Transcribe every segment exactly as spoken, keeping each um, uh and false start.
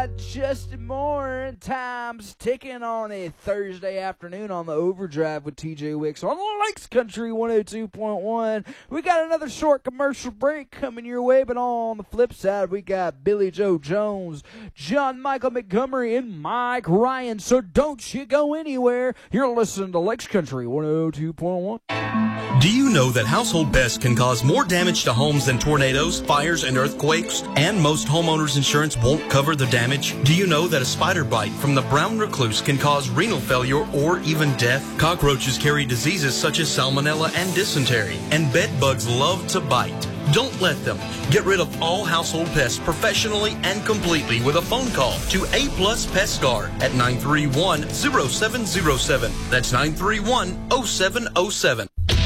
Justin Moore and time's ticking on a Thursday afternoon on the Overdrive with T J Wicks on Lakes Country one oh two point one. We got another short commercial break coming your way, but on the flip side, we got Billy Joe Jones, John Michael Montgomery, and Mike Ryan. So don't you go anywhere. You're listening to Lakes Country one oh two point one. Do you know that household pests can cause more damage to homes than tornadoes, fires, and earthquakes? And most homeowners' insurance won't cover the damage? Do you know that a spider bite from the brown recluse can cause renal failure or even death? Cockroaches carry diseases such as salmonella and dysentery, and bed bugs love to bite. Don't let them. Get rid of all household pests professionally and completely with a phone call to A Plus Pest Guard at nine three one, oh seven oh seven. That's nine three one, oh seven oh seven.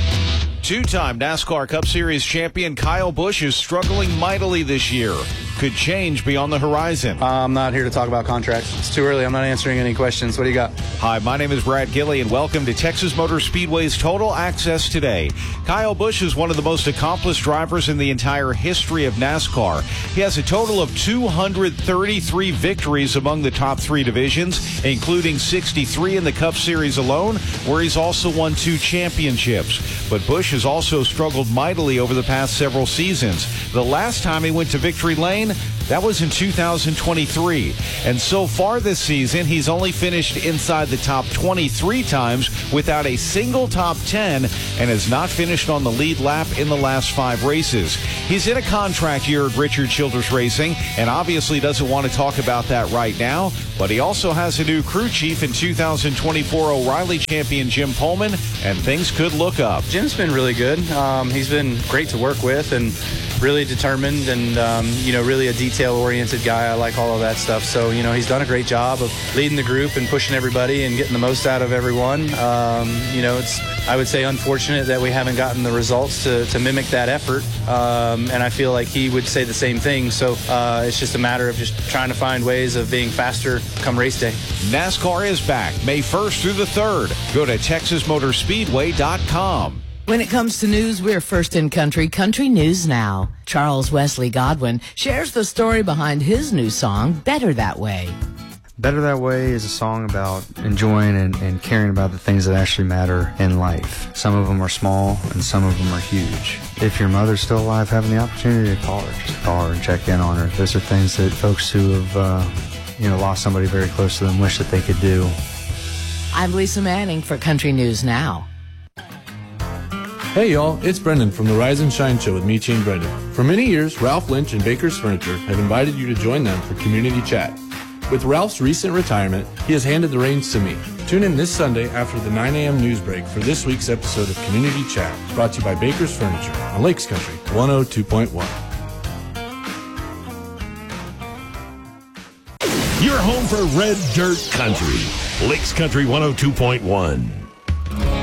Two-time NASCAR Cup Series champion Kyle Busch is struggling mightily this year. Could change be on the horizon. Uh, I'm not here to talk about contracts. It's too early. I'm not answering any questions. What do you got? Hi, my name is Brad Gilley, and welcome to Texas Motor Speedway's Total Access Today. Kyle Busch is one of the most accomplished drivers in the entire history of NASCAR. He has a total of two hundred thirty-three victories among the top three divisions, including sixty-three in the Cup Series alone, where he's also won two championships. But Busch has also struggled mightily over the past several seasons. The last time he went to victory lane, that was in two thousand twenty-three. And so far this season, he's only finished inside the top twenty-three times without a single top ten and has not finished on the lead lap in the last five races. He's in a contract year at Richard Childress Racing and obviously doesn't want to talk about that right now, but he also has a new crew chief in two thousand twenty-four O'Reilly champion Jim Pullman, and things could look up. Jim's been really good. Um, he's been great to work with and really determined and, um, you know, really a detail-oriented guy. I like all of that stuff. So, you know, he's done a great job of leading the group and pushing everybody and getting the most out of everyone. Um, you know, it's, I would say, unfortunate that we haven't gotten the results to, to mimic that effort. Um, and I feel like he would say the same thing. So uh, it's just a matter of just trying to find ways of being faster come race day. NASCAR is back May first through the third. Go to Texas Motor Speedway dot com. When it comes to news, we're first in country, Country News Now. Charles Wesley Godwin shares the story behind his new song, Better That Way. Better That Way is a song about enjoying and, and caring about the things that actually matter in life. Some of them are small and some of them are huge. If your mother's still alive, having the opportunity to call her, just call her and check in on her. Those are things that folks who have uh, you know, lost somebody very close to them wish that they could do. I'm Lisa Manning for Country News Now. Hey y'all, it's Brendan from the Rise and Shine Show with Michi and Brendan. For many years, Ralph Lynch and Baker's Furniture have invited you to join them for community chat. With Ralph's recent retirement, he has handed the reins to me. Tune in this Sunday after the nine a.m. news break for this week's episode of Community Chat, brought to you by Baker's Furniture on Lakes Country one oh two point one. Your home for Red Dirt Country, Lakes Country one oh two point one.